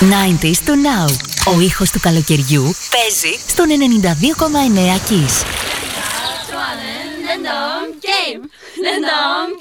90s to now. Ο ήχος του καλοκαιριού παίζει στον 92,9 Kiss.